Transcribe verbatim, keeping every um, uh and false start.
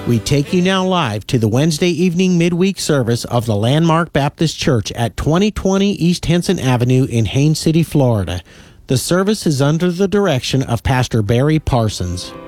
We take you now live to the Wednesday evening midweek service of the Landmark Baptist Church at twenty twenty East Henson Avenue in Haines City, Florida. The service is under the direction of Pastor Barry Parsons.